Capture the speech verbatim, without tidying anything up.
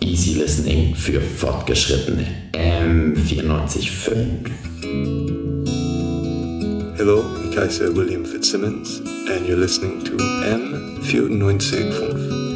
Easy Listening für Fortgeschrittene. M vierundneunzig Komma fünf. Hello, ich heiße William Fitzsimmons and you're listening to M vierundneunzig Komma fünf.